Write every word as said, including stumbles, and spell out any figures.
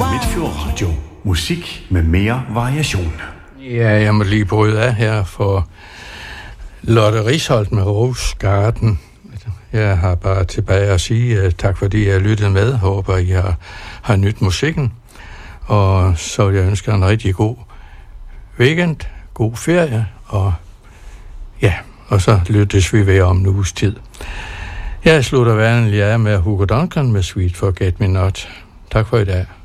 Midtfjord Radio. Musik med mere variation. Ja, jeg må lige bryde af her for Lotte Risholt med Rose Garden. Jeg har bare tilbage at sige uh, tak, fordi jeg lyttede med. Håber, I har, har nyt musikken. Og så vil jeg ønske en rigtig god weekend, god ferie, og ja, og så lyttes vi ved om en uges tid. Jeg slutter vanligt af med Hugo Duncan med Sweet Forget Me Not. Tak for i dag.